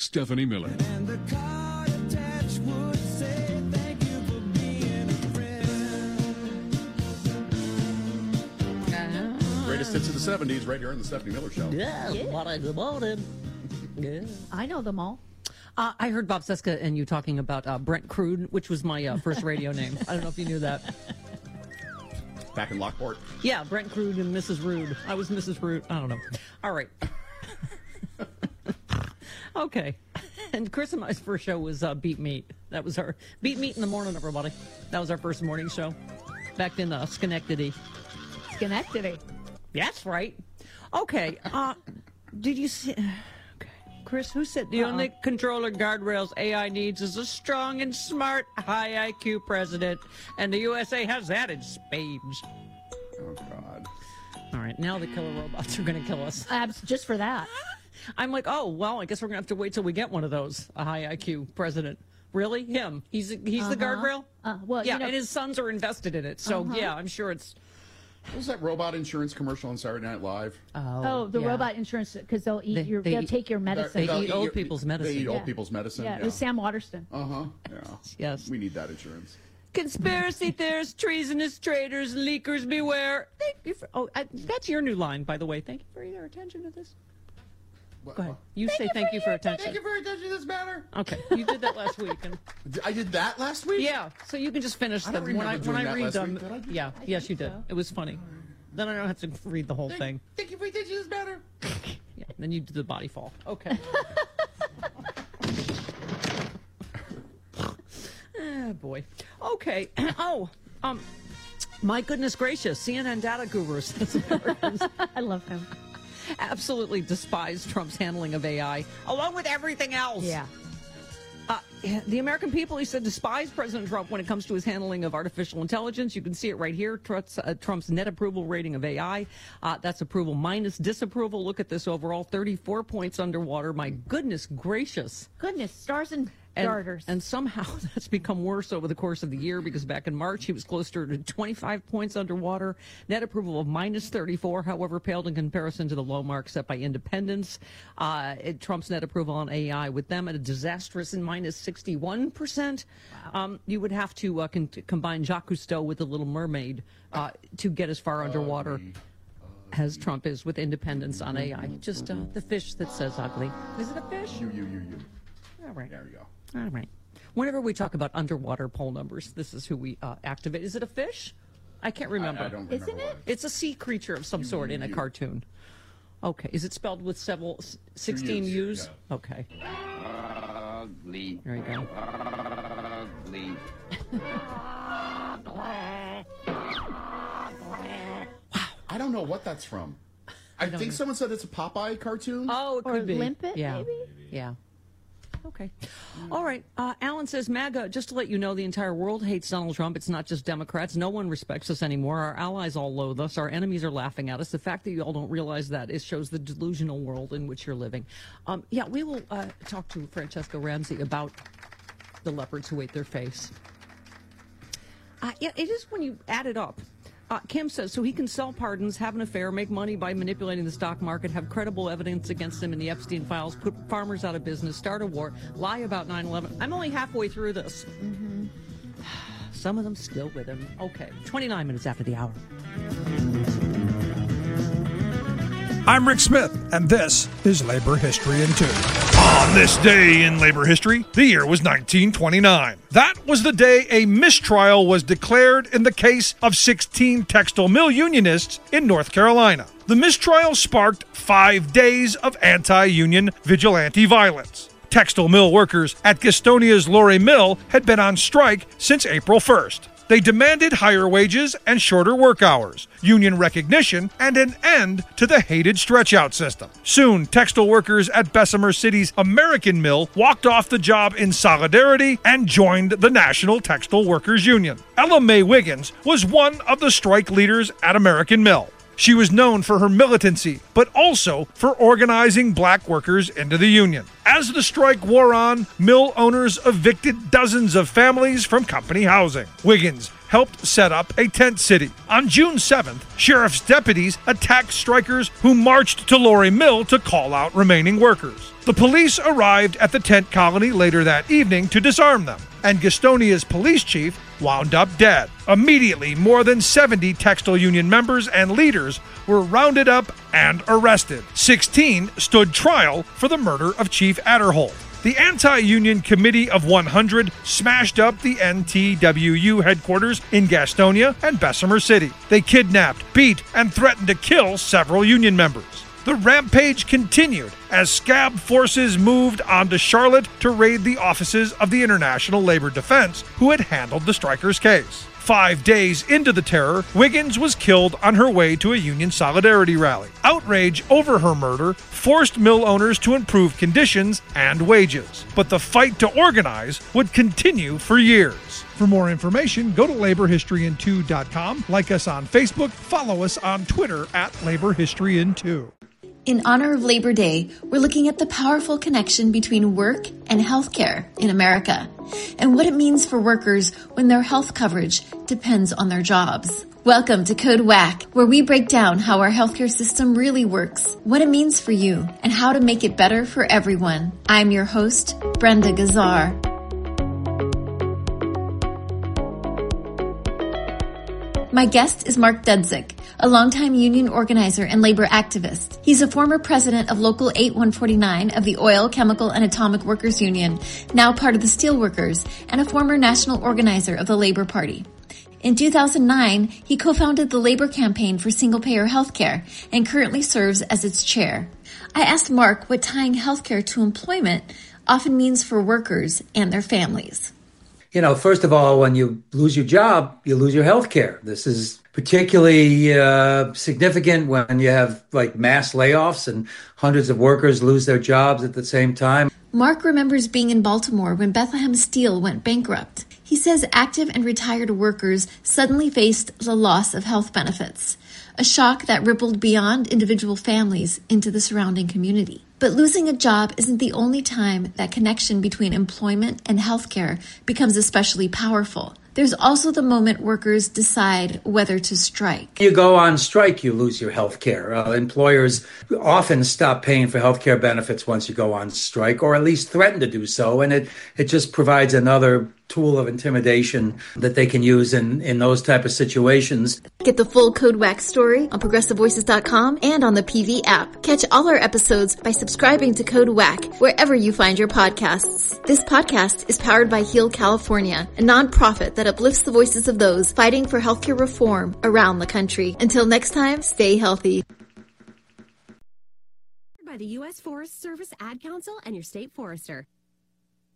Stephanie Miller. Greatest hits of the 70s right here on the Stephanie Miller Show. Good morning. Yeah. I know them all. I heard Bob Cesca and you talking about Brent Crude, which was my first radio name. I don't know if you knew that. Back in Lockport. Yeah, Brent Crude and Mrs. Rude. I was Mrs. Rude. I don't know. All right. Okay. And Chris and my first show was Beat Meat. That was our Beat Meat in the morning, everybody. That was our first morning show back in Schenectady. Schenectady. That's right. Okay. Did you see... Chris, who said the only controller guardrails AI needs is a strong and smart, high IQ president, and the USA has that in spades? Oh, God. All right, now the killer robots are going to kill us. Just for that. I'm like, oh, well, I guess we're going to have to wait till we get one of those, a high IQ president. Really? Him? He's the guardrail? Well, yeah, and his sons are invested in it, so yeah, I'm sure it's... What was that robot insurance commercial on Saturday Night Live? The robot insurance, because they'll they'll take your medicine. They eat old people's medicine. They eat old people's medicine. Yeah, it was Sam Waterston. Yeah. Yes. We need that insurance. Conspiracy theorists, treasonous traitors, leakers beware. Thank you for, that's your new line, by the way. Thank you for your attention to this. Go ahead. You say thank you for attention. Thank you for your attention to this matter. Okay, you did that last week. And I did that last week? yeah, so you can just finish them. When I read them, yeah, yes, you did. It was funny. Then I don't have to read the whole thing. Thank you for your attention to this matter. Yeah, then you do the body fall. Okay. Oh, boy. Okay. My goodness gracious. CNN data gurus. I love him. Absolutely despise Trump's handling of AI, along with everything else. Yeah. The American people, he said, despise President Trump when it comes to his handling of artificial intelligence. You can see it right here. Trump's net approval rating of AI. That's approval minus disapproval. Look at this overall, 34 points underwater. My goodness gracious. Goodness, stars and darters. And somehow that's become worse over the course of the year, because back in March he was closer to 25 points underwater. Net approval of minus 34, however, paled in comparison to the low mark set by independents. Trump's net approval on AI with them at a disastrous and minus 61%. Wow. You would have to combine Jacques Cousteau with The Little Mermaid to get as far underwater as Trump is with independents on AI. Just the fish that says ugly. Is it a fish? You. All right. There we go. All right. Whenever we talk about underwater poll numbers, this is who we activate. Is it a fish? I can't remember. I don't remember. Isn't it? It's a sea creature of some sort in a cartoon. Okay. Is it spelled with 16 U's? Yeah. Okay. Ugly. There you go. Ugly. I don't know what that's from. I think someone said it's a Popeye cartoon. Oh, it could be. Limpet, yeah. maybe? Yeah. Okay. All right. Alan says, MAGA, just to let you know, the entire world hates Donald Trump. It's not just Democrats. No one respects us anymore. Our allies all loathe us. Our enemies are laughing at us. The fact that you all don't realize that shows the delusional world in which you're living. We will talk to Francesca Ramsey about the leopards who ate their face. It is when you add it up. Kim says, so he can sell pardons, have an affair, make money by manipulating the stock market, have credible evidence against him in the Epstein files, put farmers out of business, start a war, lie about 9/11. I'm only halfway through this. Mm-hmm. Some of them still with him. Okay, 29 minutes after the hour. I'm Rick Smith, and this is Labor History in 2. On this day in labor history, the year was 1929. That was the day a mistrial was declared in the case of 16 textile mill unionists in North Carolina. The mistrial sparked 5 days of anti-union vigilante violence. Textile mill workers at Gastonia's Lorry Mill had been on strike since April 1st. They demanded higher wages and shorter work hours, union recognition, and an end to the hated stretch-out system. Soon, textile workers at Bessemer City's American Mill walked off the job in solidarity and joined the National Textile Workers Union. Ella Mae Wiggins was one of the strike leaders at American Mill. She was known for her militancy, but also for organizing black workers into the union. As the strike wore on, mill owners evicted dozens of families from company housing. Wiggins helped set up a tent city. On June 7th, sheriff's deputies attacked strikers who marched to Lorry Mill to call out remaining workers. The police arrived at the tent colony later that evening to disarm them, and Gastonia's police chief wound up dead. Immediately, more than 70 textile union members and leaders were rounded up and arrested. 16 stood trial for the murder of Chief Adderholt. The Anti-Union Committee of 100 smashed up the NTWU headquarters in Gastonia and Bessemer City. They kidnapped, beat, and threatened to kill several union members. The rampage continued as scab forces moved on to Charlotte to raid the offices of the International Labor Defense, who had handled the strikers' case. 5 days into the terror, Wiggins was killed on her way to a union solidarity rally. Outrage over her murder forced mill owners to improve conditions and wages, but the fight to organize would continue for years. For more information, go to laborhistoryin2.com, like us on Facebook, follow us on Twitter at laborhistoryin2. In honor of Labor Day, we're looking at the powerful connection between work and healthcare in America, and what it means for workers when their health coverage depends on their jobs. Welcome to Code WACK, where we break down how our healthcare system really works, what it means for you, and how to make it better for everyone. I'm your host, Brenda Gazzar. My guest is Mark Dudzik, a longtime union organizer and labor activist. He's a former president of Local 8149 of the Oil, Chemical, and Atomic Workers Union, now part of the Steelworkers, and a former national organizer of the Labor Party. In 2009, he co-founded the Labor Campaign for Single-Payer Healthcare and currently serves as its chair. I asked Mark what tying healthcare to employment often means for workers and their families. You know, first of all, when you lose your job, you lose your health care. This is particularly significant when you have like mass layoffs and hundreds of workers lose their jobs at the same time. Mark remembers being in Baltimore when Bethlehem Steel went bankrupt. He says active and retired workers suddenly faced the loss of health benefits, a shock that rippled beyond individual families into the surrounding community. But losing a job isn't the only time that connection between employment and healthcare becomes especially powerful. There's also the moment workers decide whether to strike. You go on strike, you lose your health care. Employers often stop paying for health care benefits once you go on strike, or at least threaten to do so. And it just provides another tool of intimidation that they can use in those type of situations. Get the full Code WACK story on ProgressiveVoices.com and on the PV app. Catch all our episodes by subscribing to Code WACK wherever you find your podcasts. This podcast is powered by Heal California, a nonprofit that uplifts the voices of those fighting for healthcare reform around the country. Until next time, stay healthy. By the U.S. Forest Service Ad Council and your state forester.